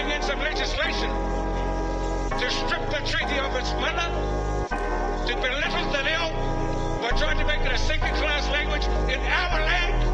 bringing in some legislation to strip the treaty of its mana, to belittle the nil by trying to make it a second-class language in our land.